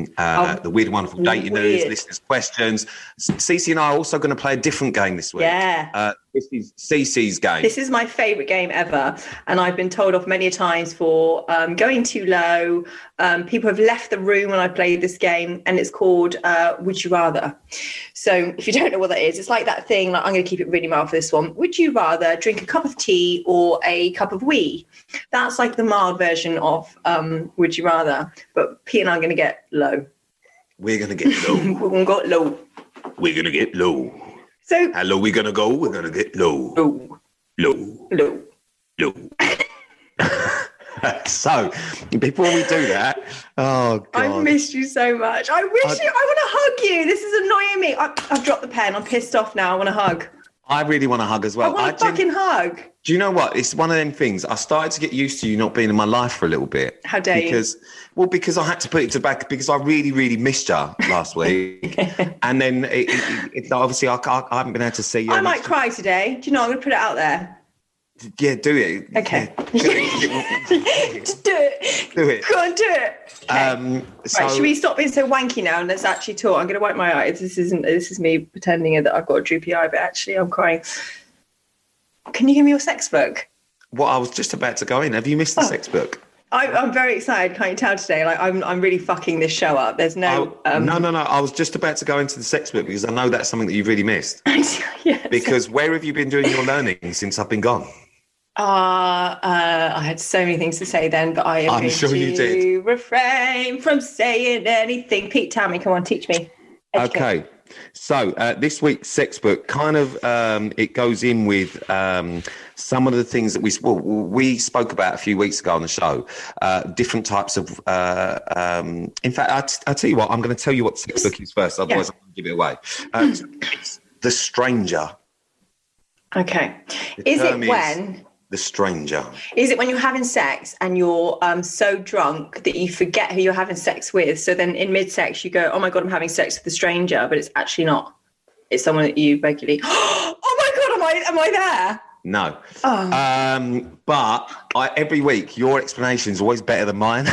the Weird and Wonderful Dating News, listeners' questions. Cece and I are also going to play a different game this week. Yeah. This is Cece's game. This is my favourite game ever. And I've been told off many a times for going too low. People have left the room when I played this game, and it's called Would You Rather? So if you don't know what that is, it's like that thing, like, I'm going to keep it really mild for this one. Would you rather drink a cup of tea or a cup of wee? That's like the mild version of Would You Rather. But Pete and I are going to get low. We're going to get low. We're going to go low. We're going to get low. So how low we going to go? We're going to get low. Low. Low. Low. Low. So, before we do that, oh, God. I've missed you so much. I want to hug you. This is annoying me. I've dropped the pen. I'm pissed off now. I want to hug. I really want to hug as well. I want to fucking hug. Do you know what? It's one of them things. I started to get used to you not being in my life for a little bit. How dare you? Because I had to put it to back because I really, really missed you last week. And then obviously I haven't been able to see you. I might cry today. Do you know, I'm going to put it out there. Yeah, do it. Okay. Yeah, Just do it. Do it. Go on, do it. Okay. So, right, should we stop being so wanky now and let's actually talk? I'm going to wipe my eyes. This is me pretending that I've got a droopy eye, but actually I'm crying. Can you give me your sex book? Well, I was just about to go in. Have you missed the sex book? I'm very excited. Can't you tell today? Like I'm really fucking this show up. There's no. No. I was just about to go into the sex book because I know that's something that you've really missed. Yes. Because where have you been doing your learning since I've been gone? I had so many things to say then, but I'm going sure you did. to refrain from saying anything. Pete, tell me. Come on, teach me. Educate. Okay. So this week's sex book kind of it goes in with some of the things that we spoke about a few weeks ago on the show. Different types of. In fact, I'll tell you what. I'm going to tell you what the sex book is first. Otherwise, I'm going to give it away. It's The Stranger. Okay. Is it when? The Stranger. Is it when you're having sex and you're so drunk that you forget who you're having sex with? So then in mid-sex you go, oh my God, I'm having sex with a stranger, but it's actually not. It's someone that you regularly, oh my God, am I there? No. Oh. But every week your explanation is always better than mine.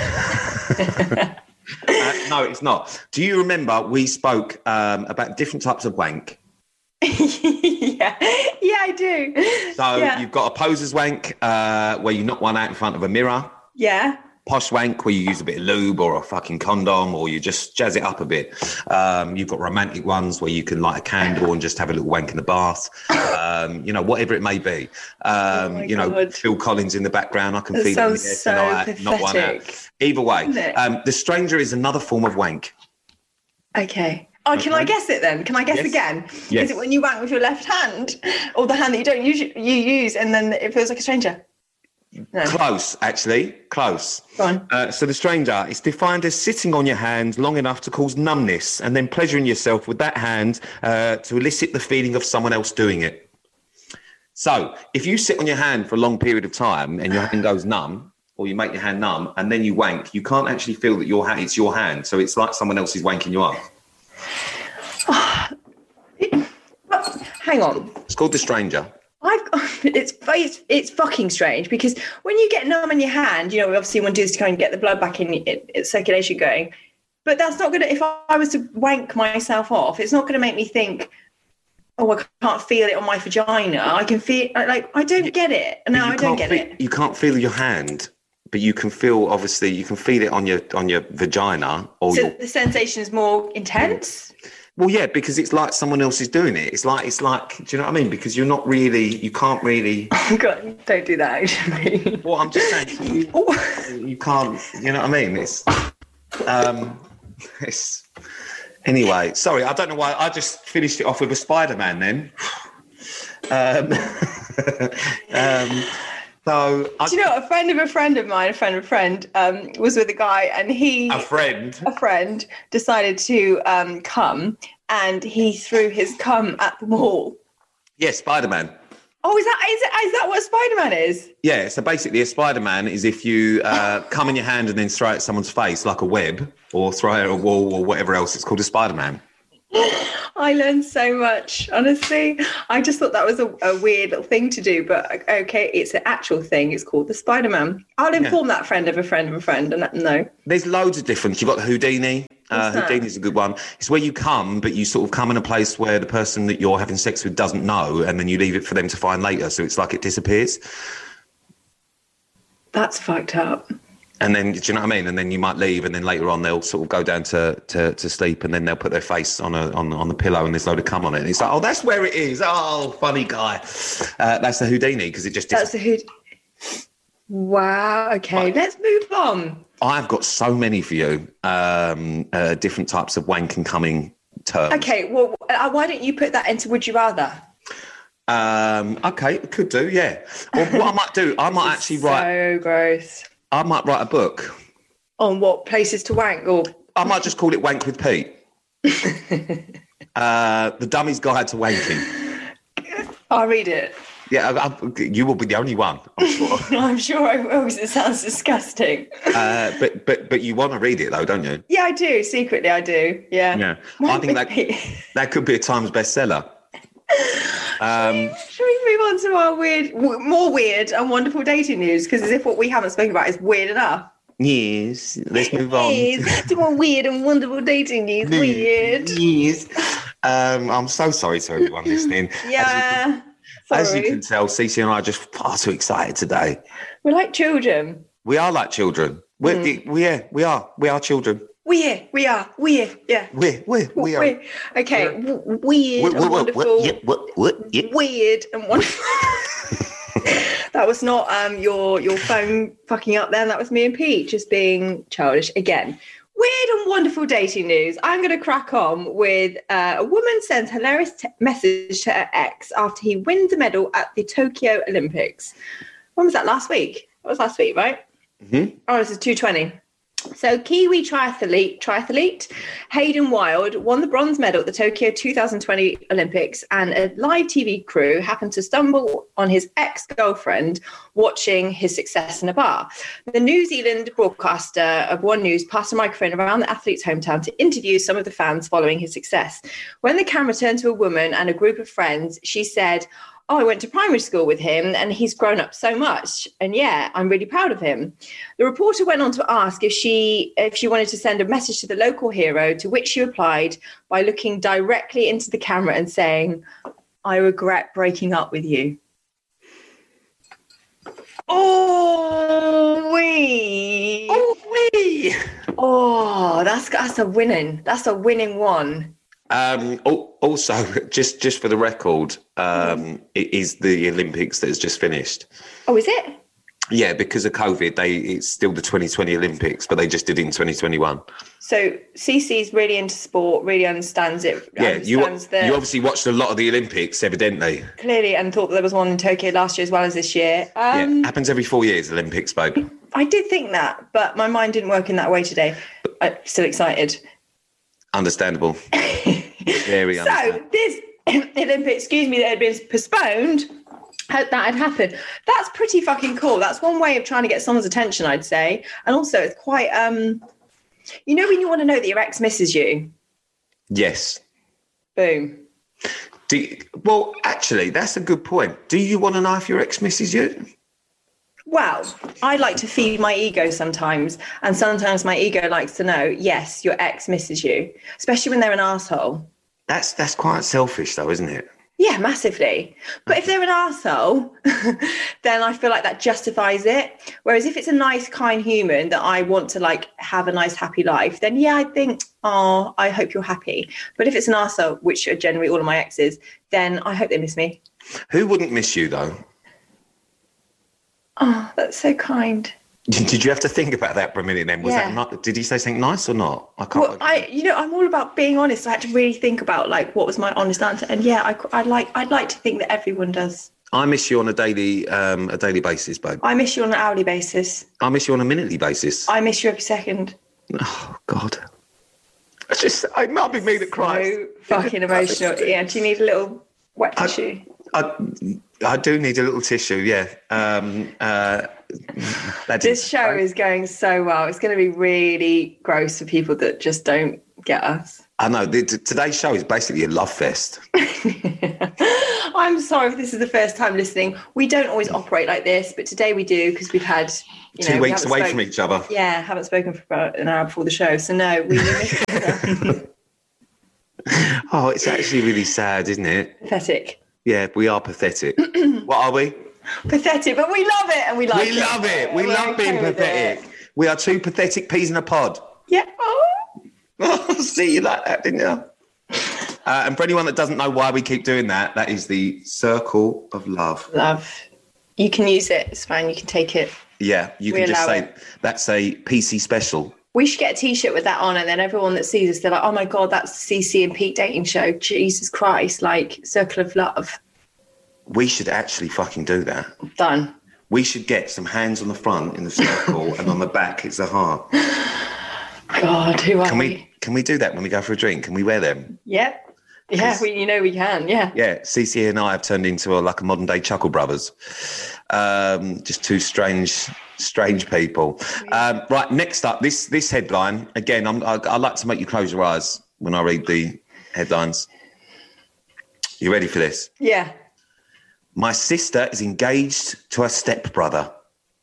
No, it's not. Do you remember we spoke about different types of wank? Yeah, I do. So you've got a poser's wank where you knock one out in front of a mirror. Yeah. Posh wank where you use a bit of lube or a fucking condom or you just jazz it up a bit. You've got romantic ones where you can light a candle and just have a little wank in the bath. Whatever it may be. God. Phil Collins in the background. I can feel it in the air tonight. Not one out. Either way, The Stranger is another form of wank. Okay. Oh, can I guess it then? Can I guess again? Yes. Is it when you wank with your left hand or the hand that you don't use and then it feels like a stranger? No. Close, actually. Close. Go on. So The Stranger is defined as sitting on your hand long enough to cause numbness and then pleasuring yourself with that hand to elicit the feeling of someone else doing it. So if you sit on your hand for a long period of time and your hand goes numb, or you make your hand numb and then you wank, you can't actually feel that it's your hand. So it's like someone else is wanking you up. Hang on. It's called The Stranger. It's fucking strange because when you get numb in your hand, obviously you want to do this to kind of get the blood back in circulation going. But that's not going to, if I was to wank myself off, it's not going to make me think, oh, I can't feel it on my vagina. I can feel, I don't get it. No, I don't get it. You can't feel your hand. But you can feel, obviously, you can feel it on your vagina. So the sensation is more intense? Well, yeah, because it's like someone else is doing it. It's like, do you know what I mean? Because you can't really. Oh, God, don't do that, actually. Well, I'm just saying, you can't, you know what I mean? It's, anyway, sorry, I don't know why, I just finished it off with a Spider-Man then. So do you know, a friend of a friend of mine, was with a guy and a friend decided to come and he threw his cum at the wall. Yeah, Spider-Man. Oh, is that what Spider-Man is? Yeah, so basically a Spider-Man is if you come in your hand and then throw it at someone's face like a web or throw it at a wall or whatever else, it's called a Spider-Man. I learned so much, honestly. I just thought that was a weird little thing to do, but okay, it's an actual thing. It's called the Spider-Man. I'll inform that friend of a friend of a friend. And no, there's loads of different. You've got the Houdini. What's that? Houdini's a good one. It's where you come, but you sort of come in a place where the person that you're having sex with doesn't know, and then you leave it for them to find later. So it's like it disappears. That's fucked up. And then, do you know what I mean? And then you might leave, and then later on they'll sort of go down to sleep, and then they'll put their face on the pillow, and there's a load of cum on it. And it's like, oh, that's where it is. Oh, funny guy. That's the Houdini because it just. That's the Houdini. Wow. Okay, let's move on. I've got so many for you. Different types of wank and coming terms. Okay. Well, why don't you put that into Would You Rather? Okay, could do. Yeah. Well, what I might do, I might actually write. So gross. I might write a book. On what places to wank, or I might just call it Wank with Pete. The Dummy's Guide to Wanking. I'll read it. Yeah, you will be the only one, I'm sure. I'm sure I will, because it sounds disgusting. But you want to read it though, don't you? Yeah, I do. Secretly, I do. Yeah. Yeah. I think that could be a Times bestseller. Should we move on to our more weird and wonderful dating news? Because as if what we haven't spoken about is weird enough. Yes. Let's move on. Yes. To more weird and wonderful dating news. Weird. Yes. I'm so sorry to everyone listening. Yeah. As you can tell, Cece and I are just far too excited today. We're like children. We are like children. We are. We are children. We are. Yeah. We are. Okay. Weird and wonderful. Weird and wonderful. That was not your phone fucking up then. That was me and Pete just being childish again. Weird and wonderful dating news. I'm going to crack on with a woman sends hilarious message to her ex after he wins a medal at the Tokyo Olympics. When was that? Last week? That was last week, right? Mm-hmm. Oh, this is 220. So Kiwi triathlete Hayden Wild won the bronze medal at the Tokyo 2020 Olympics, and a live TV crew happened to stumble on his ex-girlfriend watching his success in a bar. The New Zealand broadcaster of One News passed a microphone around the athlete's hometown to interview some of the fans following his success. When the camera turned to a woman and a group of friends, she said, "Oh, I went to primary school with him and he's grown up so much. And yeah, I'm really proud of him." The reporter went on to ask if she wanted to send a message to the local hero, to which she replied by looking directly into the camera and saying, "I regret breaking up with you." Oh, wee. Oh, that's a winning. That's a winning one. Also, just for the record, it is the Olympics that has just finished. Oh, is it? Yeah, because of COVID, it's still the 2020 Olympics, but they just did it in 2021. So Cece's really into sport, really understands it. Yeah, you obviously watched a lot of the Olympics, evidently. Clearly, and thought that there was one in Tokyo last year as well as this year. Yeah, happens every 4 years, Olympics, babe. I did think that, but my mind didn't work in that way today. I'm still excited. Understandable. Very understandable. So this Olympics, that had been postponed, that had happened. That's pretty fucking cool. That's one way of trying to get someone's attention, I'd say. And also, it's quite, you know, when you want to know that your ex misses you. Yes. Boom. Well, actually, that's a good point. Do you want to know if your ex misses you? Well, I like to feed my ego sometimes, and sometimes my ego likes to know, yes, your ex misses you, especially when they're an arsehole. That's quite selfish, though, isn't it? Yeah, massively. But if they're an arsehole, then I feel like that justifies it. Whereas if it's a nice, kind human that I want to, like, have a nice, happy life, then, yeah, I think, oh, I hope you're happy. But if it's an arsehole, which are generally all of my exes, then I hope they miss me. Who wouldn't miss you, though? Oh, that's so kind. Did you have to think about that for a minute then? Was that not, did he say something nice or not? I can't. Well, I'm all about being honest. I had to really think about, like, what was my honest answer. And yeah, I'd like to think that everyone does. I miss you on a daily basis, babe. I miss you on an hourly basis. I miss you on a minutely basis. I miss you every second. Oh God. It might be me that cries. So fucking emotional. Yeah, do you need a little wet tissue? I do need a little tissue, yeah. This show is going so well. It's going to be really gross for people that just don't get us. I know. Today's show is basically a love fest. I'm sorry if this is the first time listening. We don't always operate like this, but today we do because we've had 2 weeks away from each other. Yeah, haven't spoken for about an hour before the show. So no, we missed it. Oh, it's actually really sad, isn't it? Pathetic. Yeah, we are pathetic. What are we? Pathetic, but we love it and we like it. We love it. We love being pathetic. We are two pathetic peas in a pod. Yeah. Oh, see, you like that, didn't you? And for anyone that doesn't know why we keep doing that, that is the circle of love. Love. You can use it. It's fine. You can take it. Yeah, you can just say that's a PC special. We should get a T-shirt with that on, and then everyone that sees us, they're like, "Oh my god, that's the CC and Pete dating show." Jesus Christ, like circle of love. We should actually fucking do that. Done. We should get some hands on the front in the circle, and on the back it's a heart. God, who are we? Can we do that when we go for a drink? Can we wear them? Yep. Yeah, we can. Yeah. Yeah, CC and I have turned into a modern day Chuckle Brothers. Just two strange people. Right, next up, this headline again. I like to make you close your eyes when I read the headlines. You ready for this? Yeah. My sister is engaged to her stepbrother.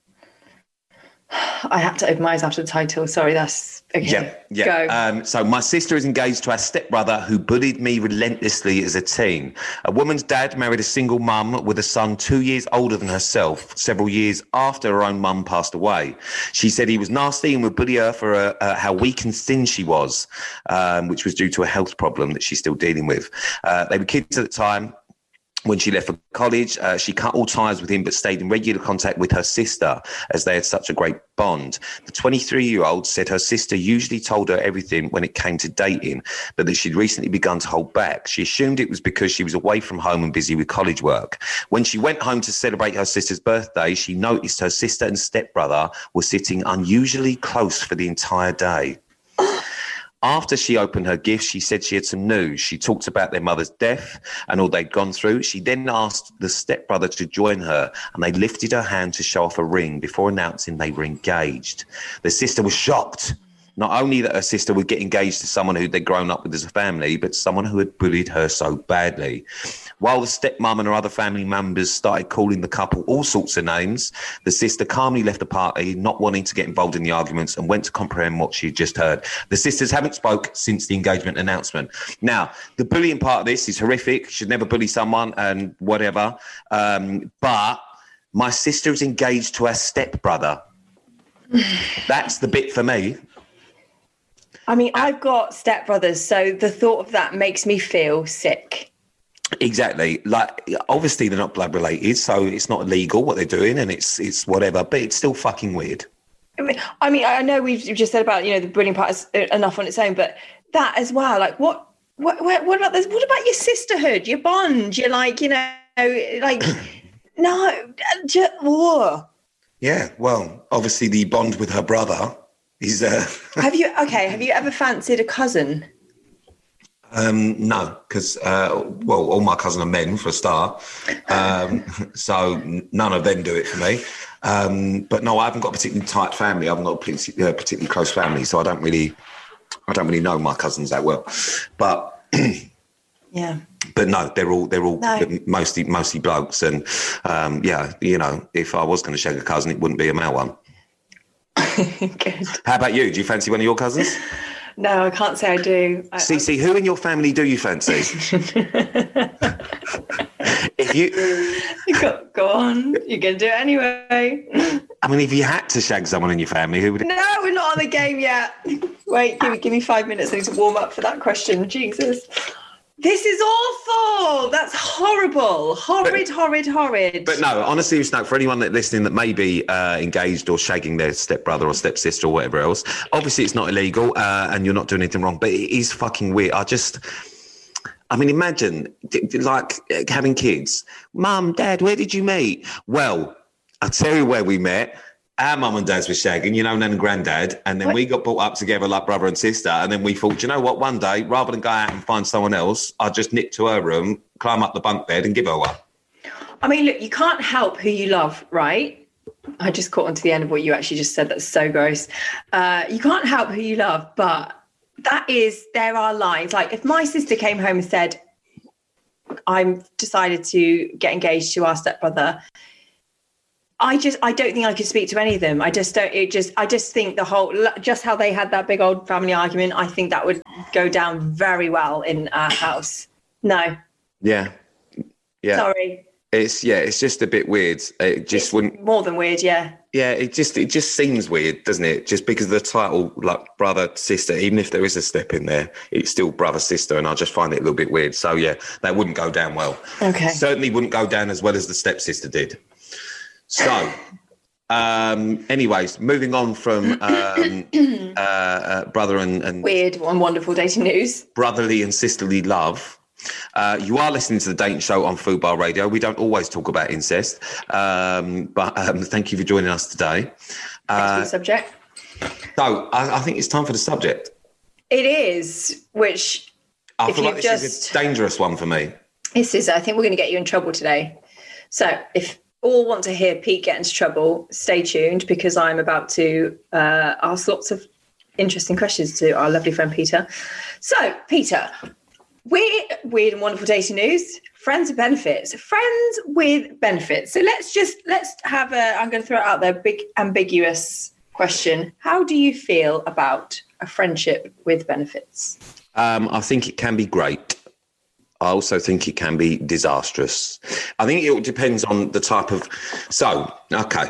I had to open my eyes after the title. Sorry, that's okay. Yeah. Go. So my sister is engaged to her stepbrother who bullied me relentlessly as a teen. A woman's dad married a single mum with a son 2 years older than herself, several years after her own mum passed away. She said he was nasty and would bully her for how weak and thin she was, which was due to a health problem that she's still dealing with. They were kids at the time. When she left for college, she cut all ties with him but stayed in regular contact with her sister as they had such a great bond. The 23-year-old said her sister usually told her everything when it came to dating, but that she'd recently begun to hold back. She assumed it was because she was away from home and busy with college work. When she went home to celebrate her sister's birthday, she noticed her sister and stepbrother were sitting unusually close for the entire day. After she opened her gift, she said she had some news. She talked about their mother's death and all they'd gone through. She then asked the stepbrother to join her, and they lifted her hand to show off a ring before announcing they were engaged. The sister was shocked. Not only that her sister would get engaged to someone who they'd grown up with as a family, but someone who had bullied her so badly. While the stepmom and her other family members started calling the couple all sorts of names, the sister calmly left the party, not wanting to get involved in the arguments, and went to comprehend what she had just heard. The sisters haven't spoke since the engagement announcement. Now, the bullying part of this is horrific. Should never bully someone and whatever. But my sister is engaged to her stepbrother. That's the bit for me. I mean, I've got stepbrothers, so the thought of that makes me feel sick. Exactly. Like, obviously they're not blood related, so it's not illegal what they're doing, and it's whatever, but it's still fucking weird. I mean, I know we've just said about, the bullying part is enough on its own, but that as well, like what about this? What about your sisterhood, your bond? You're like, no, just, whoa. Yeah, well, obviously the bond with her brother is... Have you ever fancied a cousin? No, because, all my cousins are men for a start. So none of them do it for me. But no, I haven't got a particularly tight family. I haven't got a particularly close family, so I don't really know my cousins that well. But yeah. But no, they're all mostly blokes, and if I was going to shag a cousin, it wouldn't be a male one. Good. How about you? Do you fancy one of your cousins? No, I can't say I do. Cece, who in your family do you fancy? If you go on, you're going to do it anyway. I mean, if you had to shag someone in your family, who would? No, we're not on the game yet. Wait, give me 5 minutes. I need to warm up for that question. Jesus. This is awful. That's horrible. Horrid. But no, on a serious note, for anyone that listening that may be engaged or shagging their stepbrother or stepsister or whatever else, obviously it's not illegal and you're not doing anything wrong, but it is fucking weird. Imagine like having kids. Mum, Dad, where did you meet? Well, I'll tell you where we met. Our mum and dads were shagging, Nan and granddad, and then we got brought up together like brother and sister, and then we thought, you know what, one day, rather than go out and find someone else, I'll just nip to her room, climb up the bunk bed and give her one. I mean, look, you can't help who you love, right? I just caught on to the end of what you actually just said. That's so gross. You can't help who you love, but there are lines. Like if my sister came home and said, I'm decided to get engaged to our stepbrother, I don't think I could speak to any of them. I just think just how they had that big old family argument, I think that would go down very well in our house. No. Yeah. Sorry. It's just a bit weird. It's wouldn't more than weird, yeah. Yeah, it just seems weird, doesn't it? Just because of the title, like brother, sister, even if there is a step in there, it's still brother, sister, and I just find it a little bit weird. So yeah, that wouldn't go down well. Okay. Certainly wouldn't go down as well as the stepsister did. So anyways, moving on from brother and weird and wonderful dating news. Brotherly and sisterly love. You are listening to the Dating Show on Food Bar Radio. We don't always talk about incest, but thank you for joining us today. Thanks for the subject. So I think it's time for the subject. It is, which I feel like this is a dangerous one for me. This is. I think we're going to get you in trouble today. So if all want to hear Pete get into trouble, stay tuned because I'm about to ask lots of interesting questions to our lovely friend Peter. So Peter, weird and wonderful dating news. Friends with benefits. Friends with benefits. So let's have I'm going to throw it out there, big ambiguous question. How do you feel about a friendship with benefits? I think it can be great. I also think it can be disastrous. I think it depends on the type of. So, okay.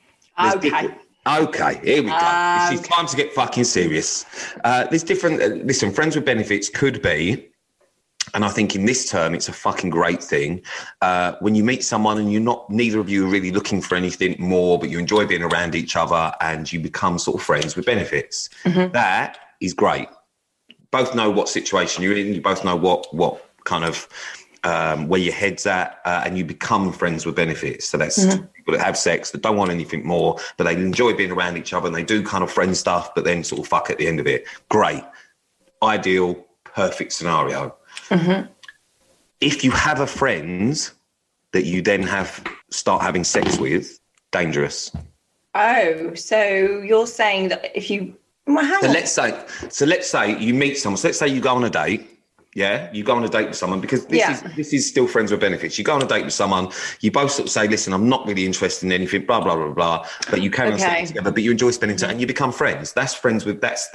Okay, here we go. It's time to get fucking serious. There's different. Listen, friends with benefits could be. And I think in this term, it's a fucking great thing. When you meet someone and neither of you are really looking for anything more, but you enjoy being around each other and you become sort of friends with benefits. Mm-hmm. That is great. Both know what situation you're in. You both know what kind of where your head's at, and you become friends with benefits. So that's people that have sex that don't want anything more, but they enjoy being around each other and they do kind of friend stuff, but then sort of fuck at the end of it. Great. Ideal, perfect scenario. Mm-hmm. If you have a friend that you then start having sex with, dangerous. Oh, so you're saying that if you... Well, let's say you meet someone. So let's say you go on a date. Yeah, you go on a date with someone because this is still friends with benefits. You go on a date with someone, you both sort of say, listen, I'm not really interested in anything, blah, blah, blah, blah, but you carry on staying together, but you enjoy spending time and you become friends. That's friends with, that's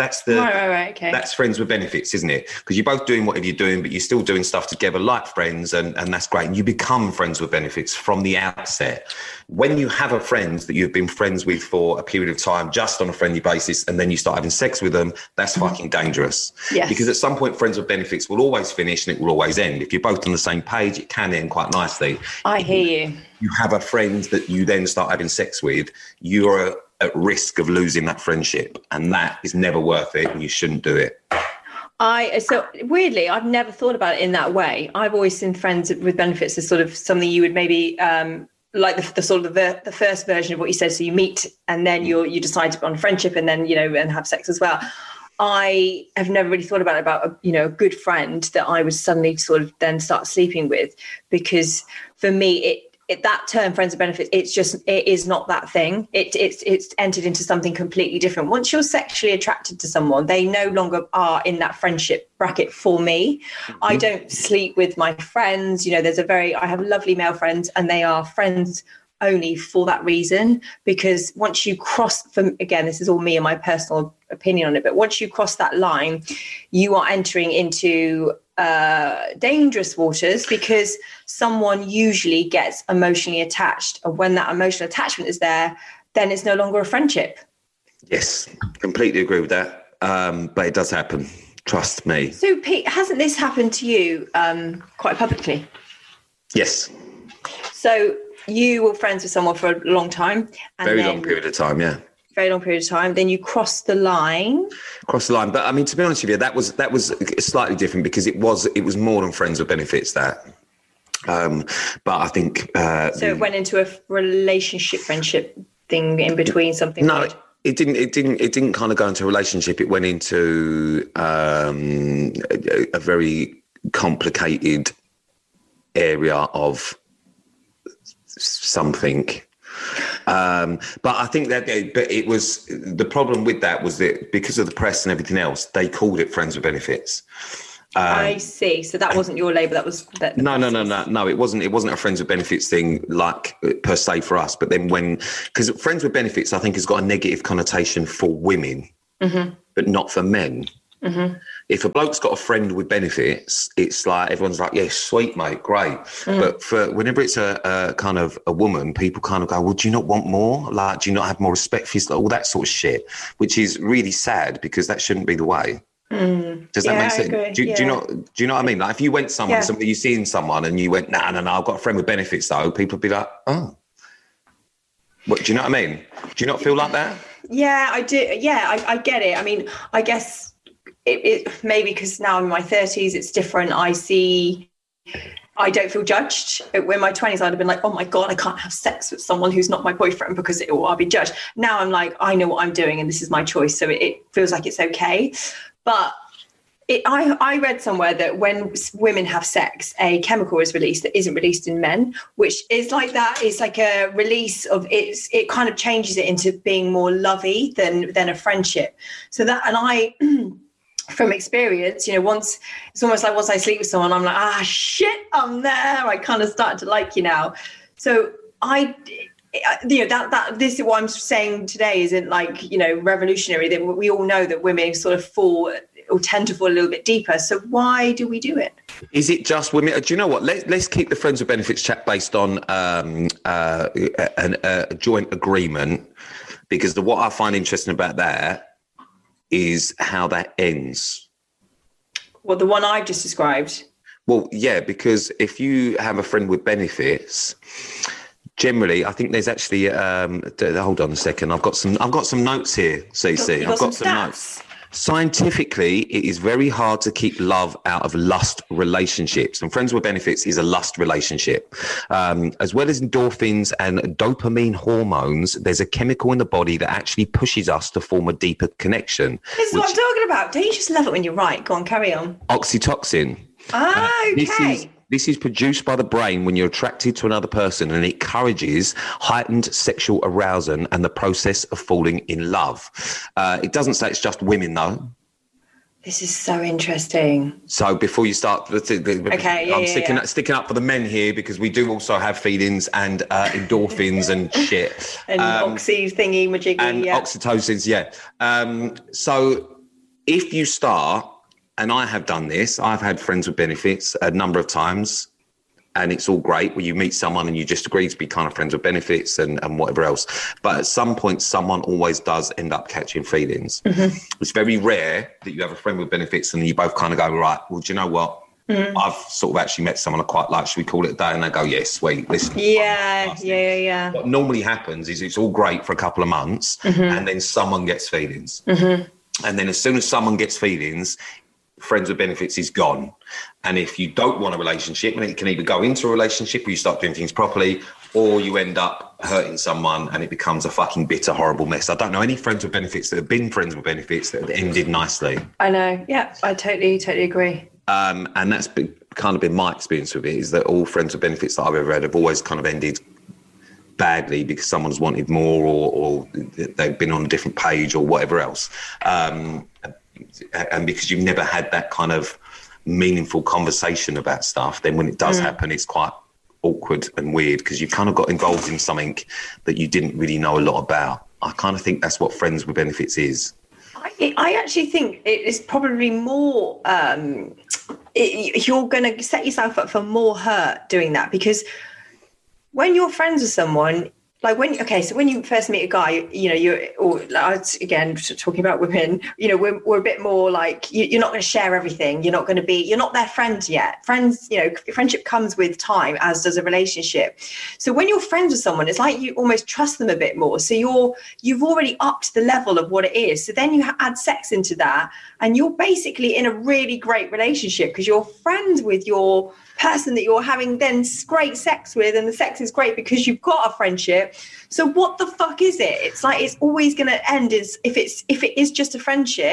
friends with benefits, isn't it? Because you're both doing whatever you're doing, but you're still doing stuff together like friends and that's great. And you become friends with benefits from the outset. When you have a friend that you've been friends with for a period of time, just on a friendly basis, and then you start having sex with them, that's fucking dangerous. Yes. Because at some point, friends with benefits will always finish and it will always end. If you're both on the same page, it can end quite nicely. I hear you. You have a friend that you then start having sex with, you're at risk of losing that friendship, and that is never worth it, and you shouldn't do it. So weirdly, I've never thought about it in that way. I've always seen friends with benefits as sort of something you would maybe like the sort of the first version of what you said. So you meet and then you decide to go on a friendship and then, and have sex as well. I have never really thought about a good friend that I would suddenly sort of then start sleeping with, because for me, that term friends with benefits, it is not that thing. It's entered into something completely different. Once you're sexually attracted to someone, they no longer are in that friendship bracket for me. Mm-hmm. I don't sleep with my friends. I have lovely male friends and they are friends only for that reason, because once you cross again, this is all me and my personal opinion on it, but once you cross that line, you are entering into dangerous waters, because someone usually gets emotionally attached, and when that emotional attachment is there, then it's no longer a friendship. Yes, completely agree with that, but it does happen, trust me. So Pete, hasn't this happened to you quite publicly? Yes. So you were friends with someone for a long time. Very long period of time, yeah. Very long period of time. Then you crossed the line. But I mean, to be honest with you, that was slightly different, because it was more than friends with benefits. That, but I think so. It went into a friendship thing in between something. No, it didn't kind of go into a relationship. It went into a very complicated area of something. But I think that, but it was, the problem with that was that because of the press and everything else, they called it Friends with Benefits. I see. So that wasn't your label. That was no. It wasn't a Friends with Benefits thing, like per se for us. But then because Friends with Benefits, I think, has got a negative connotation for women, but not for men. Mm-hmm. If a bloke's got a friend with benefits, it's like everyone's like, "Yes, sweet mate, great." But for whenever it's a kind of a woman, people kind of go, "Well, do you not want more? Like, do you not have more respect for yourself?" All that sort of shit, which is really sad because that shouldn't be the way. Does that make sense? Do you know what I mean? Like, if you went somewhere, somebody you see in someone, and you went, "No, I've got a friend with benefits," though, people would be like, "Oh, what?" Do you know what I mean? Do you not feel like that? Yeah, I do. Yeah, I get it. I mean, I guess it maybe because now I'm in my 30s, it's different. I don't feel judged. In my 20s, I'd have been like, "Oh my God, I can't have sex with someone who's not my boyfriend because I'll be judged." Now I'm like, I know what I'm doing and this is my choice. So it feels like it's okay. But I read somewhere that when women have sex, a chemical is released that isn't released in men, which is like that. It's like a release of it kind of changes it into being more lovey than a friendship. So that, and I, from experience, it's almost like once I sleep with someone, I'm like, shit, I'm there. I kind of started to like you now. So this is what I'm saying today isn't like, revolutionary, that we all know that women sort of fall or tend to fall a little bit deeper. So why do we do it? Is it just women? Do you know what? Let's keep the Friends with Benefits chat based on a joint agreement, because what I find interesting about that is how that ends. Well, the one I've just described. Well, yeah, because if you have a friend with benefits, generally, I think there's actually. Hold on a second. I've got some notes here, Cece. I've got some notes. Scientifically, it is very hard to keep love out of lust relationships, and Friends with Benefits is a lust relationship. As well as endorphins and dopamine hormones, there's a chemical in the body that actually pushes us to form a deeper connection. This is what I'm talking about. Don't you just love it when you're right? Go on, carry on. Oxytocin. Okay. This is produced by the brain when you're attracted to another person, and it encourages heightened sexual arousal and the process of falling in love. It doesn't say it's just women, though. This is so interesting. So before you start, I'm sticking up for the men here, because we do also have feelings and endorphins and shit. And oxy thingy, majiggy. And oxytocins, yeah. So if you start... And I have done this. I've had Friends with Benefits a number of times, and it's all great where you meet someone and you just agree to be kind of friends with benefits and whatever else. But at some point, someone always does end up catching feelings. Mm-hmm. It's very rare that you have a friend with benefits and you both kind of go, right, well, do you know what? Mm-hmm. I've sort of actually met someone I quite like. Should we call it a day? And they go, yes, sweet, listen. Yeah. What normally happens is it's all great for a couple of months, and then someone gets feelings. Mm-hmm. And then as soon as someone gets feelings, Friends with Benefits is gone. And if you don't want a relationship, and it can either go into a relationship where you start doing things properly, or you end up hurting someone and it becomes a fucking bitter, horrible mess. I don't know any Friends with Benefits that have been Friends with Benefits that have ended nicely. I know. Yeah, I totally agree. And that's kind of been my experience with it, is that all Friends with Benefits that I've ever had have always kind of ended badly because someone's wanted more, or they've been on a different page or whatever else. And because you've never had that kind of meaningful conversation about stuff, then when it does happen, it's quite awkward and weird because you've kind of got involved in something that you didn't really know a lot about. I kind of think that's what Friends with Benefits is. I actually think it is probably more, you're going to set yourself up for more hurt doing that, because when you're friends with someone, like when you first meet a guy, again, talking about women, we're a bit more like, you're not going to share everything. You're not their friend yet. Friends, friendship comes with time, as does a relationship. So when you're friends with someone, it's like you almost trust them a bit more. So you've already upped the level of what it is. So then you add sex into that, and you're basically in a really great relationship because you're friends with your person that you're having then great sex with, and the sex is great because you've got a friendship. So what the fuck is it? It's like it's always going to end if it is just a friendship.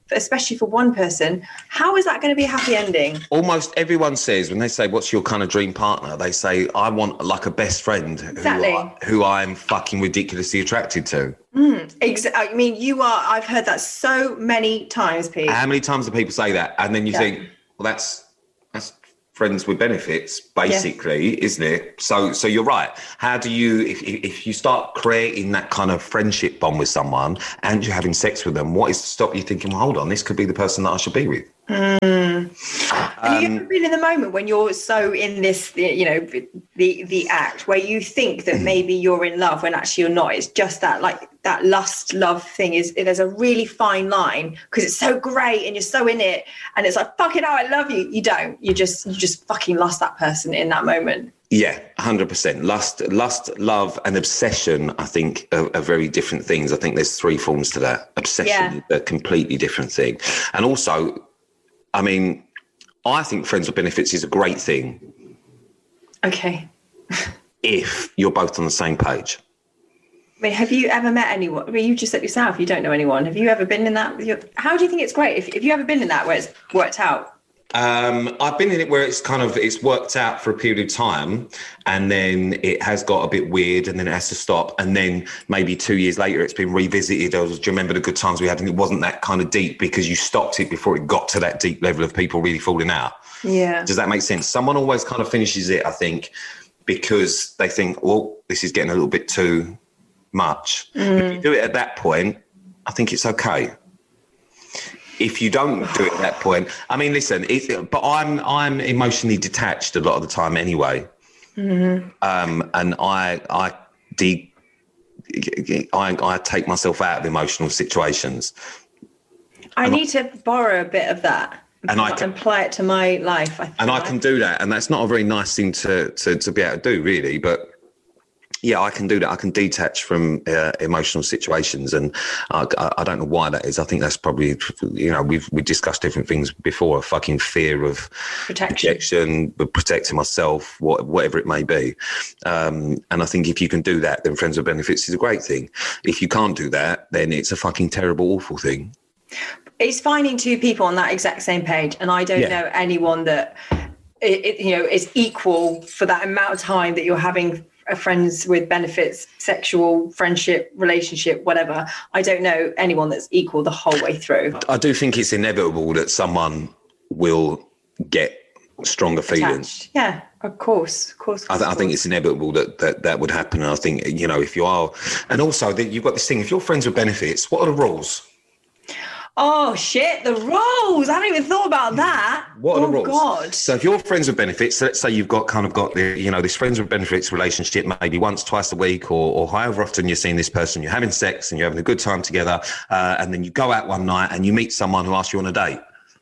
especially for one person, how is that going to be a happy ending? Almost everyone says, when they say, what's your kind of dream partner? They say, I want like a best friend who I'm fucking ridiculously attracted to. I mean, I've heard that so many times, Pete. How many times do people say that? And then you think, well, that's friends with benefits, basically, isn't it? So you're right. How do you, if you start creating that kind of friendship bond with someone and you're having sex with them, what is to stop you thinking, well, hold on, this could be the person that I should be with? And have you ever been in the moment when you're so in this, the act where you think that maybe you're in love when actually you're not? It's just that, like, that lust love thing there's a really fine line because it's so great and you're so in it and it's like, fucking hell, I love you. You don't. You just fucking lust that person in that moment. Yeah, 100%. Lust, love, and obsession, I think, are very different things. I think there's 3 forms to that. Obsession is a completely different thing. And also, I mean, I think friends with benefits is a great thing. Okay. If you're both on the same page. I mean, have you ever met anyone? I mean, you just said yourself, you don't know anyone. Have you ever been in that? How do you think it's great? If you ever been in that where it's worked out? I've been in it where it's worked out for a period of time and then it has got a bit weird and then it has to stop. And then maybe 2 years later, it's been revisited. Do you remember the good times we had? And it wasn't that kind of deep because you stopped it before it got to that deep level of people really falling out. Yeah. Does that make sense? Someone always kind of finishes it, I think, because they think, well, this is getting a little bit too much. If you do it at that point, I think it's okay. If you don't do it at that point, I mean, listen, but I'm emotionally detached a lot of the time anyway. And I take myself out of emotional situations. I need to borrow a bit of that and apply it to my life. I can do that. And that's not a very nice thing to be able to do, really. But yeah, I can do that. I can detach from emotional situations, and I don't know why that is. I think that's probably, we've discussed different things before. A fucking fear of protection, protecting myself, whatever it may be. And I think if you can do that, then friends with benefits is a great thing. If you can't do that, then it's a fucking terrible, awful thing. It's finding 2 people on that exact same page, and I don't know anyone that is equal for that amount of time that you're having a friends with benefits, sexual friendship, relationship, whatever. I don't know anyone that's equal the whole way through. I do think it's inevitable that someone will get stronger feelings. Yeah, of course. I think it's inevitable that would happen. And I think, if you are, and also that you've got this thing, if you're friends with benefits, what are the rules? Oh, shit, the rules. I haven't even thought about that. What are the rules? God. So if you're friends with benefits, so let's say you've got the, this friends with benefits relationship, maybe once, twice a week or however often you're seeing this person, you're having sex and you're having a good time together. And then you go out one night and you meet someone who asks you on a date.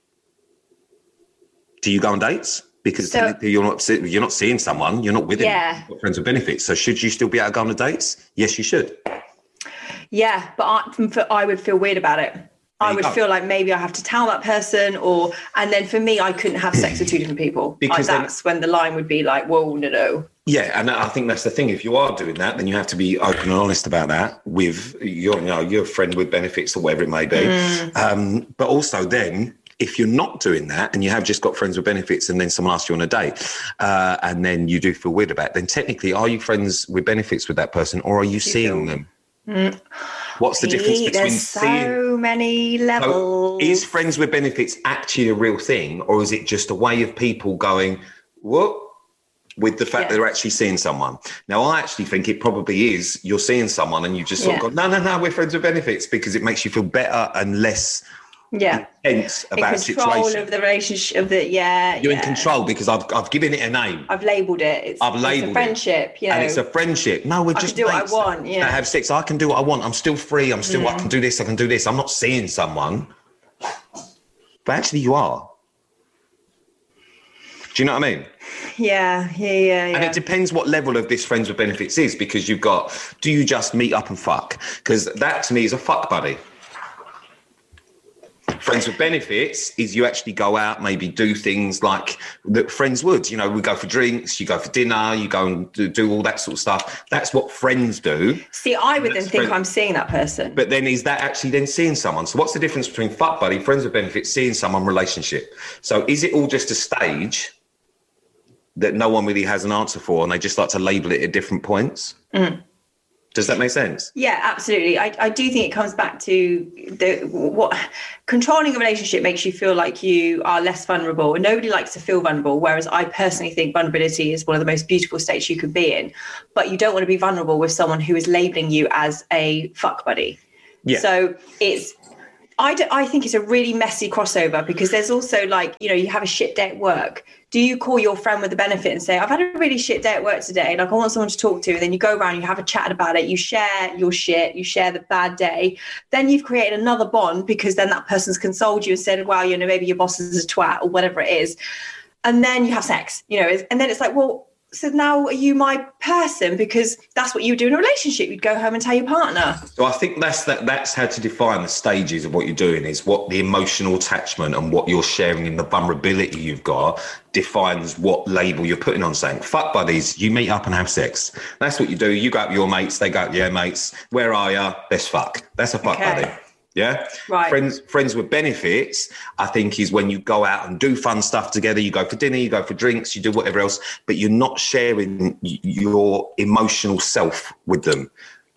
Do you go on dates? Because you're not seeing someone, you're not with him. Yeah. You've got friends with benefits. So should you still be able to go on the dates? Yes, you should. Yeah, but I would feel weird about it. I would feel like maybe I have to tell that person and then for me, I couldn't have sex with 2 different people. Because that's when the line would be like, whoa, no. Yeah, and I think that's the thing. If you are doing that, then you have to be open and honest about that with your friend with benefits or whatever it may be. But also then, if you're not doing that and you have just got friends with benefits and then someone asks you on a date and then you do feel weird about it, then technically, are you friends with benefits with that person or are you seeing them? What's the difference between so many levels? So is friends with benefits actually a real thing, or is it just a way of people going, what? With the fact that they're actually seeing someone? Now, I actually think it probably is. You're seeing someone and you just sort of go, no, we're friends with benefits because it makes you feel better and less intense about a situation. Control of the relationship. You're in control because I've given it a name. I've labelled it. It's a friendship. And it's a friendship. No, we're just do what I want. Yeah. I have sex. I can do what I want. I'm still free. I can do this. I can do this. I'm not seeing someone. But actually you are. Do you know what I mean? Yeah. And it depends what level of this friends with benefits is, because you've got, do you just meet up and fuck? Because that to me is a fuck buddy. Friends with benefits is you actually go out, maybe do things like that friends would. You know, we go for drinks, you go for dinner, you go and do all that sort of stuff. That's what friends do. See, I would then think I'm seeing that person. But then is that actually then seeing someone? So what's the difference between fuck buddy, friends with benefits, seeing someone, relationship? So is it all just a stage that no one really has an answer for and they just like to label it at different points? Does that make sense? Yeah, absolutely. I do think it comes back to what controlling a relationship makes you feel like you are less vulnerable, and nobody likes to feel vulnerable. Whereas I personally think vulnerability is one of the most beautiful states you could be in, but you don't want to be vulnerable with someone who is labeling you as a fuck buddy. Yeah. So I think it's a really messy crossover, because there's also like, you know, you have a shit day at work. Do you call your friend with the benefit and say, I've had a really shit day at work today, like I want someone to talk to? And then you go around, you have a chat about it, you share your shit, you share the bad day. Then you've created another bond, because then that person's consoled you and said, well, you know, maybe your boss is a twat or whatever it is. And then you have sex, you know, and then it's like, well, so now are you my person? Because that's what you would do in a relationship. You'd go home and tell your partner. So I think that's how to define the stages of what you're doing, is what the emotional attachment and what you're sharing and the vulnerability you've got defines what label you're putting on saying. Fuck buddies, you meet up and have sex. That's what you do. You go out with your mates, they go out with their mates. Where are you? Let's fuck. That's a fuck buddy. Yeah. Right. Friends with benefits, I think, is when you go out and do fun stuff together. You go for dinner, you go for drinks, you do whatever else, but you're not sharing your emotional self with them.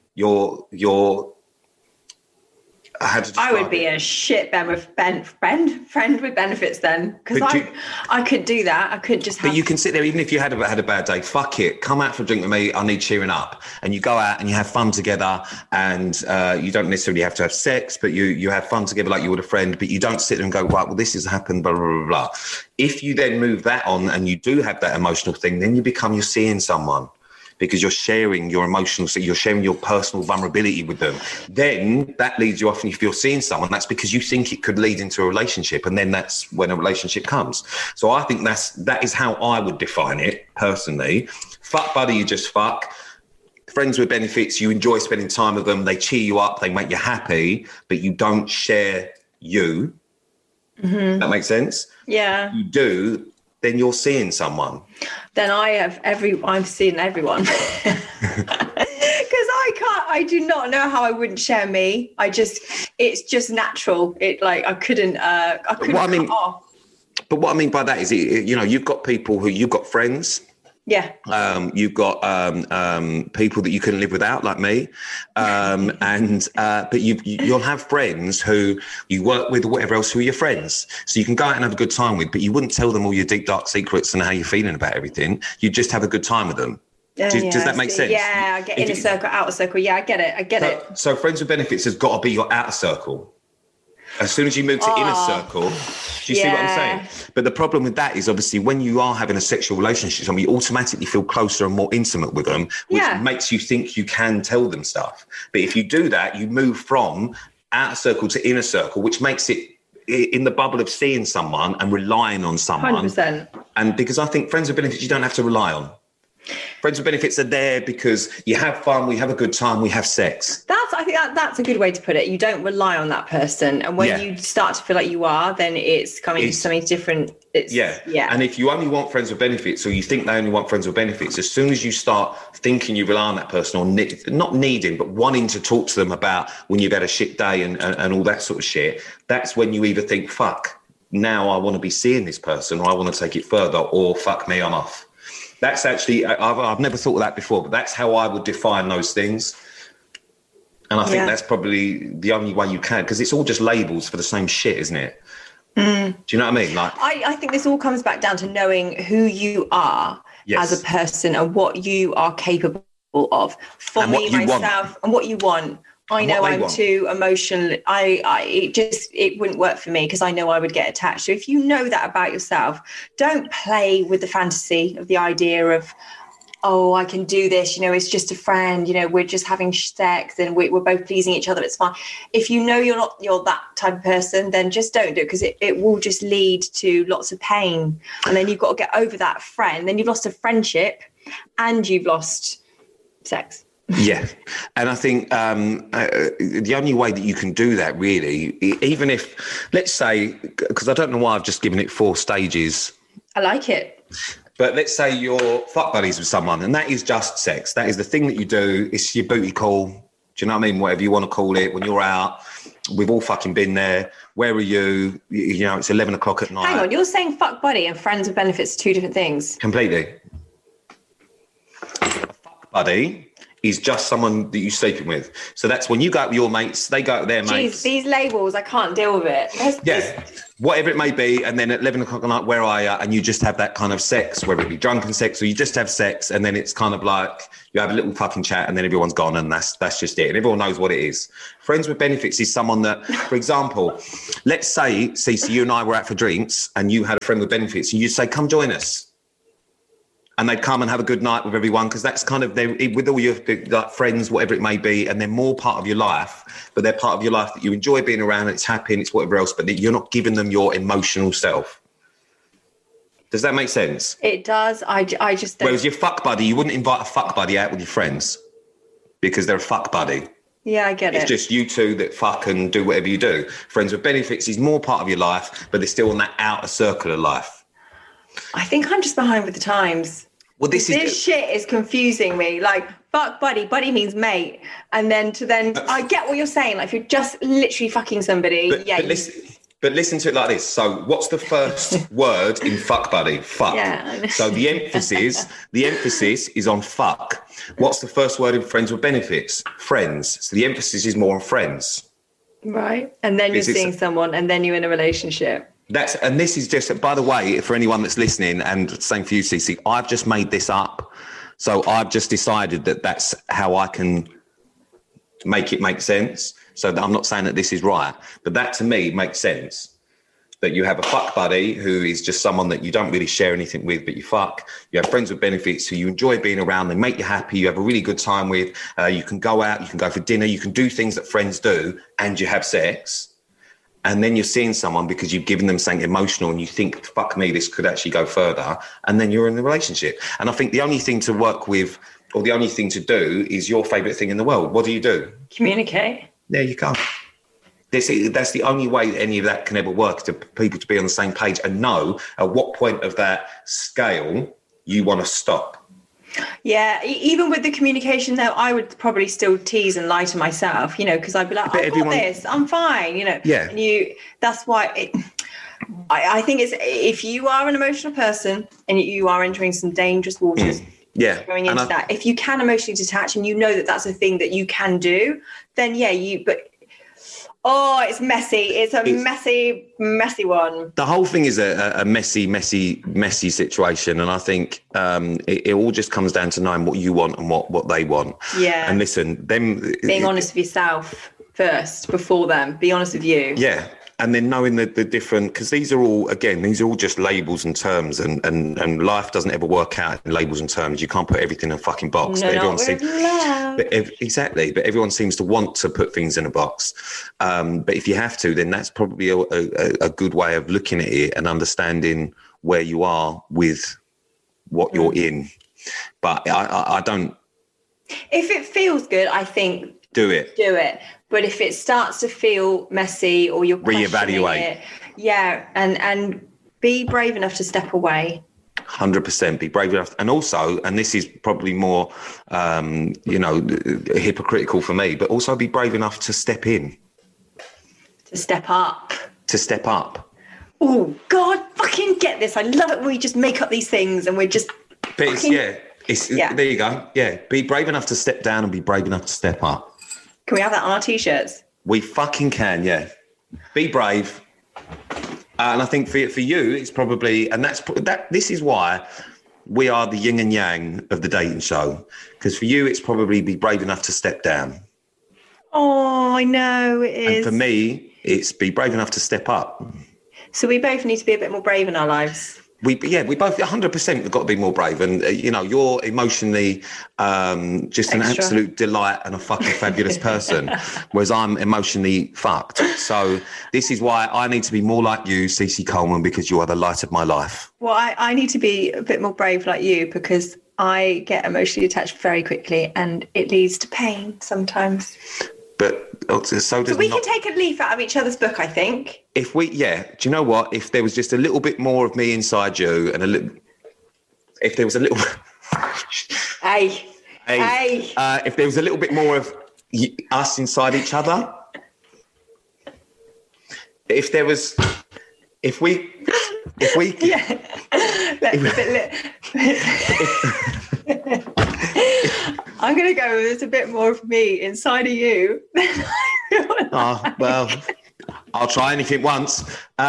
I would be a shit friend with benefits then, because I could do that. I could just have... But you can sit there, even if you had a bad day, fuck it, come out for a drink with me, I need cheering up. And you go out and you have fun together, and you don't necessarily have to have sex, but you have fun together like you would a friend, but you don't sit there and go, right, well, this has happened, blah, blah, blah, blah. If you then move that on and you do have that emotional thing, then you're seeing someone, because you're sharing your emotional, so you're sharing your personal vulnerability with them. Then that leads you off, and if you're seeing someone, that's because you think it could lead into a relationship, and then that's when a relationship comes. So I think that is how I would define it personally. Fuck buddy, you just fuck. Friends with benefits, you enjoy spending time with them, they cheer you up, they make you happy, but you don't share you. Mm-hmm. That makes sense? Yeah. You do, then you're seeing someone. Then I'm seeing everyone. Because I do not know how I wouldn't share me. It's just natural. I couldn't cut off. But what I mean by that is, you know, you've got people you've got friends. Yeah. You've got people that you can live without, like me, but you'll have friends who you work with or whatever else who are your friends. So you can go out and have a good time with, but you wouldn't tell them all your deep dark secrets and how you're feeling about everything. You just have a good time with them. Does that make sense? Yeah, I get inner circle, outer circle. Yeah, I get it. So friends with benefits has got to be your outer circle. As soon as you move to inner circle, do you see what I'm saying? But the problem with that is, obviously, when you are having a sexual relationship, you automatically feel closer and more intimate with them, which makes you think you can tell them stuff. But if you do that, you move from outer circle to inner circle, which makes it in the bubble of seeing someone and relying on someone. 100%. And because I think friends with benefits, you don't have to rely on. Friends with benefits are there because you have fun, we have a good time, we have sex. I think that's a good way to put it. You don't rely on that person. And when you start to feel like you are, then it's coming to something different. And if you only want friends with benefits, or you think they only want friends with benefits, as soon as you start thinking you rely on that person, or not needing, but wanting to talk to them about when you've had a shit day and all that sort of shit, that's when you either think, fuck, now I want to be seeing this person, or I want to take it further, or fuck me, I'm off. That's actually, I've never thought of that before, but that's how I would define those things. And I think that's probably the only way you can, because it's all just labels for the same shit, isn't it? Mm. Do you know what I mean? Like, I think this all comes back down to knowing who you are as a person and what you are capable of. For me, myself, and what you want. I know I'm too emotional. It wouldn't work for me, because I know I would get attached. So if you know that about yourself, don't play with the fantasy of the idea of, oh, I can do this. You know, it's just a friend. You know, we're just having sex and we're both pleasing each other. It's fine. If you know you're that type of person, then just don't do it, because it will just lead to lots of pain. And then you've got to get over that friend. Then you've lost a friendship and you've lost sex. Yeah. And I think the only way that you can do that really, even if, let's say, because I don't know why I've just given it 4 stages. I like it. But let's say you're fuck buddies with someone and that is just sex. That is the thing that you do. It's your booty call. Do you know what I mean? Whatever you want to call it when you're out. We've all fucking been there. Where are you? You know, it's 11 o'clock at night. Hang on, you're saying fuck buddy and friends with benefits are 2 different things. Completely. A fuck buddy is just someone that you're sleeping with. So that's when you go out with your mates, they go out with their mates. Jeez, these labels, I can't deal with it. Yeah, whatever it may be. And then at 11 o'clock at night, where are you? And you just have that kind of sex, whether it be drunken sex or you just have sex. And then it's kind of like you have a little fucking chat and then everyone's gone and that's just it. And everyone knows what it is. Friends with benefits is someone that, for example, let's say, Cece, you and I were out for drinks and you had a friend with benefits and you say, come join us. And they'd come and have a good night with everyone because that's kind of with all your like friends, whatever it may be, and they're more part of your life, but they're part of your life that you enjoy being around and it's happy and it's whatever else, but you're not giving them your emotional self. Does that make sense? It does. I just don't. Whereas your fuck buddy, you wouldn't invite a fuck buddy out with your friends because they're a fuck buddy. Yeah, I get it. It's just you two that fuck and do whatever you do. Friends with benefits is more part of your life, but they're still in that outer circle of life. I think I'm just behind with the times. Well, this shit is confusing me. Like, fuck buddy. Buddy means mate. And then I get what you're saying. Like, if you're just literally fucking somebody, But listen to it like this. So what's the first word in fuck buddy? Fuck. Yeah. So the emphasis is on fuck. What's the first word in friends with benefits? Friends. So the emphasis is more on friends. Right. And then you're seeing someone and then you're in a relationship. And this is just, by the way, for anyone that's listening, and same for you, Cece, I've just made this up. So I've just decided that that's how I can make it make sense. So that I'm not saying that this is right, but that to me makes sense. That you have a fuck buddy who is just someone that you don't really share anything with, but you fuck. You have friends with benefits who you enjoy being around. They make you happy. You have a really good time with. You can go out, you can go for dinner, you can do things that friends do, and you have sex. And then you're seeing someone because you've given them something emotional and you think, fuck me, this could actually go further. And then you're in the relationship. And I think the only thing to work with or the only thing to do is your favourite thing in the world. What do you do? Communicate. There you go. That's the only way that any of that can ever work, to people to be on the same page and know at what point of that scale you want to stop. Yeah, even with the communication though, I would probably still tease and lie to myself, because I'd be like, I've got this, I'm fine, Yeah. And that's why I think it's, if you are an emotional person and you are entering some dangerous waters, going into that, if you can emotionally detach and you know that that's a thing that you can do, then it's messy. It's a messy one. The whole thing is a messy situation. And I think it all just comes down to knowing what you want and what they want. Yeah. And listen, being honest with yourself first before them. Be honest with you. Yeah. And then knowing the different, because these are all just labels and terms, and life doesn't ever work out in labels and terms. You can't put everything in a fucking box. No, Exactly. But everyone seems to want to put things in a box. But if you have to, then that's probably a good way of looking at it and understanding where you are with what you're in. But I don't. If it feels good, I think do it. But if it starts to feel messy or you're reevaluate it, and be brave enough to step away. 100%. Be brave enough. And also, and this is probably more hypocritical for me, but also be brave enough to step in, to step up. Oh God, fucking get this. I love it when we just make up these things and we're just there you go. Be brave enough to step down and be brave enough to step up. Can we have that on our t-shirts? We fucking can, yeah. Be brave. And I think for you, it's probably, and this is why we are the yin and yang of the dating show. Because for you, it's probably be brave enough to step down. Oh, I know it is. And for me, it's be brave enough to step up. So we both need to be a bit more brave in our lives. We both 100% have got to be more brave, and you're emotionally just an Extra. absolute delight and a fucking fabulous person, whereas I'm emotionally fucked. So this is why I need to be more like you, Cece Coleman, because you are the light of my life. Well, I need to be a bit more brave like you, because I get emotionally attached very quickly, and it leads to pain sometimes. But so does we can take a leaf out of each other's book, I think. If we, do you know what? If there was just a little bit more of me inside you, and if there was a little, Hey. if there was a little bit more of us inside each other, if we, Yeah. I'm going to go with there's a bit more of me inside of you. Oh, well, I'll try anything once.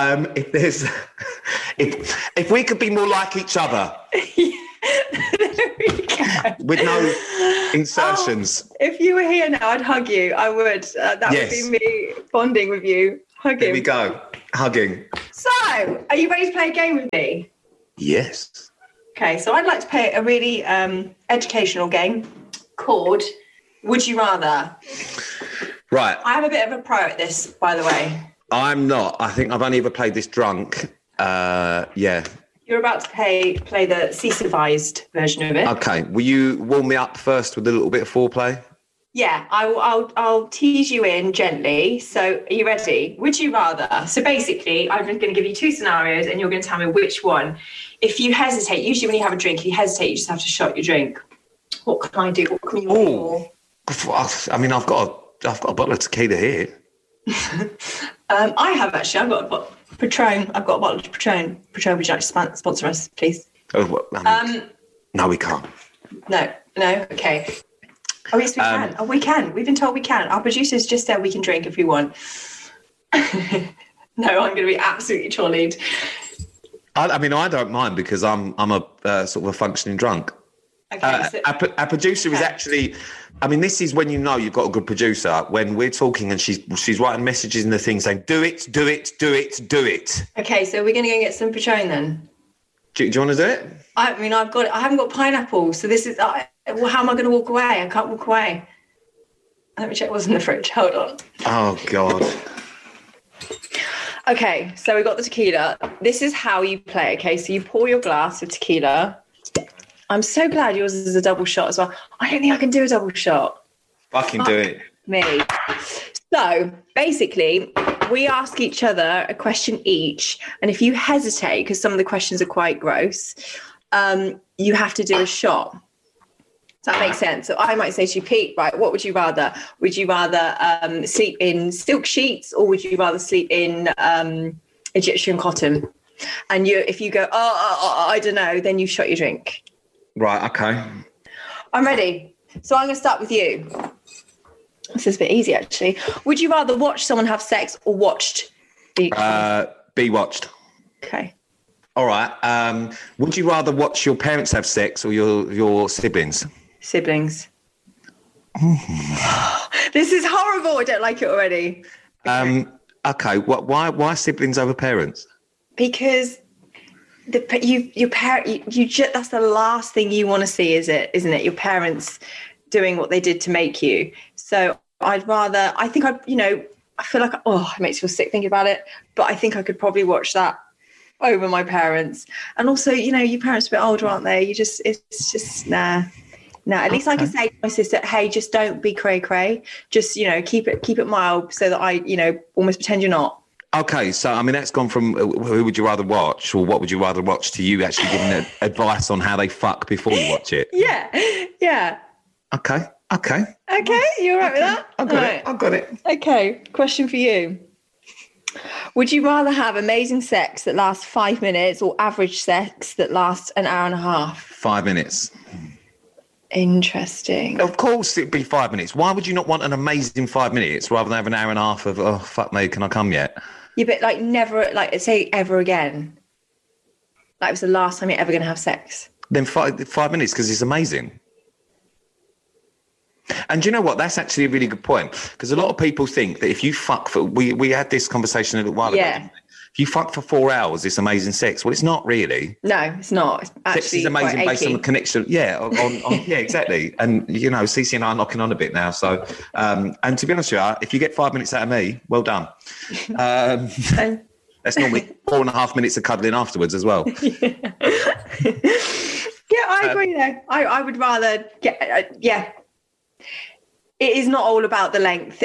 If we could be more like each other. There we go. With no insertions. Oh, if you were here now, I'd hug you. I would. That would be me bonding with you. Hugging. There we go. Hugging. So, are you ready to play a game with me? Yes. Okay, so I'd like to play a really educational game called Would You Rather? Right. I have a bit of a pro at this, by the way. I'm not. I think I've only ever played this drunk. Yeah. You're about to play the Caesar-vised version of it. Okay. Will you warm me up first with a little bit of foreplay? Yeah, I'll tease you in gently. So are you ready? Would you rather? So basically, I'm going to give you two scenarios and you're going to tell me which one. If you hesitate, usually when you have a drink, if you hesitate, you just have to shot your drink. What can I do? What can you do? I mean, I've got a bottle of tequila here. I have actually. I've got a bottle of Patron. I've got a bottle of Patron. Patron, would you like to sponsor us, please? Oh, well, no, we can't. No. Okay. Oh, yes, we can. Oh, we can. We've been told we can. Our producers just said we can drink if we want. No, I'm going to be absolutely trolleyed. I mean, I don't mind because I'm a sort of a functioning drunk. Okay. Our producer is actually. I mean, this is when you know you've got a good producer, when we're talking and she's writing messages in the thing saying, do it. Okay, so we're going to go get some Patron then. Do you want to do it? I mean, I haven't got pineapple, so this is, well, how am I going to walk away? I can't walk away. Let me check what's in the fridge. Hold on. Oh, God. Okay, so we got the tequila. This is how you play, okay? So you pour your glass of tequila. I'm so glad yours is a double shot as well. I don't think I can do a double shot. Fucking do it. Me. So basically, we ask each other a question each. And if you hesitate, because some of the questions are quite gross, you have to do a shot. Does that make sense? So I might say to you, Pete, right, what would you rather? Would you rather sleep in silk sheets or would you rather sleep in Egyptian cotton? And if you go, I don't know, then you shot your drink. Right, okay. I'm ready. So I'm going to start with you. This is a bit easy, actually. Would you rather watch someone have sex or watched? Be watched. Okay. All right. Would you rather watch your parents have sex or your siblings? Siblings. This is horrible. I don't like it already. Okay. Why siblings over parents? Because your parent, that's the last thing you want to see, isn't it? Your parents doing what they did to make you. So I feel like, it makes me feel sick thinking about it, but I think I could probably watch that over my parents. And also, your parents are a bit older, aren't they? It's just, nah. At least I can say to my sister, hey, just don't be cray. Just, keep it mild so that I, almost pretend you're not. Okay, so I mean that's gone from who would you rather watch or what would you rather watch to you actually giving advice on how they fuck before you watch it. Yeah. Okay, you all right with that? I got it. Okay, question for you. Would you rather have amazing sex that lasts 5 minutes or average sex that lasts an hour and a half? 5 minutes. Interesting. Of course it'd be 5 minutes. Why would you not want an amazing 5 minutes rather than have an hour and a half of, oh, fuck me, can I come yet? Yeah, but never, say ever again. It was the last time you're ever going to have sex. Then 5 minutes because it's amazing. And do you know what? That's actually a really good point because a lot of people think that if you fuck we had this conversation a little while ago. if you fuck for 4 hours, it's amazing sex. Well, it's not really. No, it's not. It's actually sex is amazing based on the connection. Yeah, yeah, exactly. And, CC and I are knocking on a bit now. So, and to be honest with you, if you get 5 minutes out of me, well done. That's normally 4.5 minutes of cuddling afterwards as well. Yeah, I agree there. I would rather get, It is not all about the length.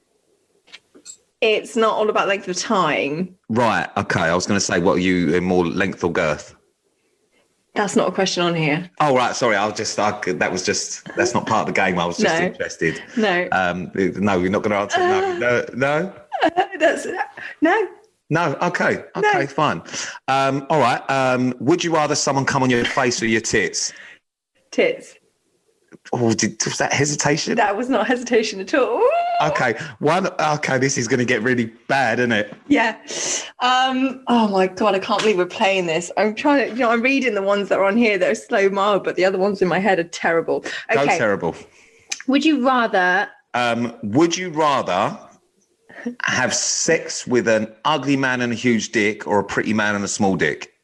It's not all about length of time. Right. Okay. I was going to say, what are you in more length or girth? That's not a question on here. Oh, right. Sorry. That's not part of the game. I was just interested. No. No, you're not going to answer. No. No. No. Okay. Okay. No. Fine. All right. Would you rather someone come on your face or your tits? Tits. Oh, was that hesitation? That was not hesitation at all. Okay. Okay, this is going to get really bad, isn't it? Yeah. Oh my God, I can't believe we're playing this. I'm trying to, I'm reading the ones that are on here that are slow mo, but the other ones in my head are terrible. Okay. Go terrible. Would you rather have sex with an ugly man and a huge dick or a pretty man and a small dick?